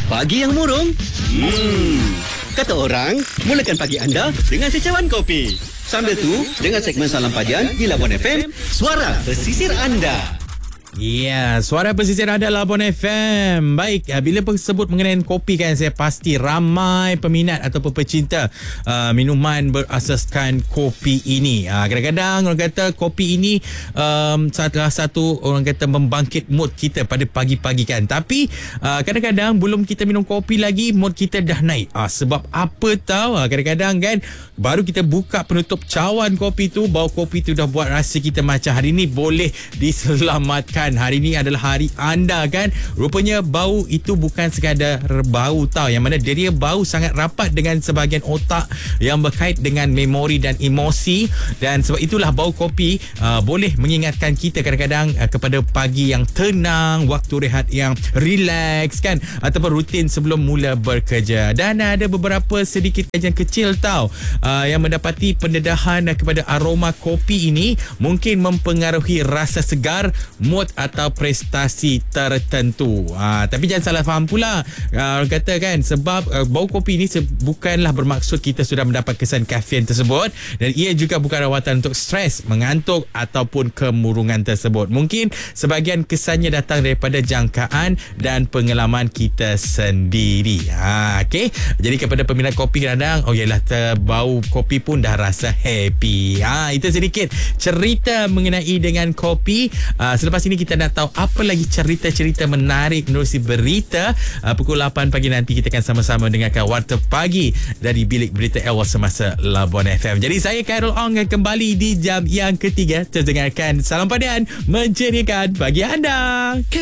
Pagi yang murung. Kata orang, mulakan pagi anda dengan secawan kopi. Sambil tu, dengan segmen Salam Padian di Labuan FM, suara pesisir anda. Ya, suara pesisir anda Labuan FM. Baik, bila sebut mengenai kopi kan, saya pasti ramai peminat ataupun pecinta minuman berasaskan kopi ini. Kadang-kadang orang kata kopi ini salah satu orang kata membangkit mood kita pada pagi-pagi kan. Tapi kadang-kadang belum kita minum kopi lagi, mood kita dah naik. Sebab apa tahu? Kadang-kadang kan baru kita buka penutup cawan kopi tu, bau kopi tu dah buat rasa kita macam hari ni boleh diselamatkan. Hari ni adalah hari anda kan. Rupanya bau itu bukan sekadar bau tau, yang mana dia bau sangat rapat dengan sebahagian otak yang berkait dengan memori dan emosi. Dan sebab itulah bau kopi boleh mengingatkan kita kadang-kadang kepada pagi yang tenang, waktu rehat yang relax kan, ataupun rutin sebelum mula bekerja. Dan ada beberapa sedikit kajian kecil tau yang mendapati pendedahan kepada aroma kopi ini mungkin mempengaruhi rasa segar, mood atau prestasi tertentu. Tapi jangan salah faham pula. Orang kata kan, sebab bau kopi ini bukanlah bermaksud kita sudah mendapat kesan kafein tersebut, dan ia juga bukan rawatan untuk stres, mengantuk ataupun kemurungan tersebut. Mungkin sebahagian kesannya datang daripada jangkaan dan pengalaman kita sendiri. Okay? Jadi kepada peminat kopi kadang, bau kopi pun dah rasa happy. Itu sedikit cerita mengenai dengan kopi. Selepas ini kita nak tahu apa lagi cerita-cerita menarik menerusi berita. Pukul 8 pagi nanti kita akan sama-sama dengarkan Warta Pagi dari Bilik Berita Awal Semasa Labuan FM. Jadi saya Khairul Ong akan kembali di jam yang ketiga. Terus dengarkan Salam Padian menceriakan pagi anda.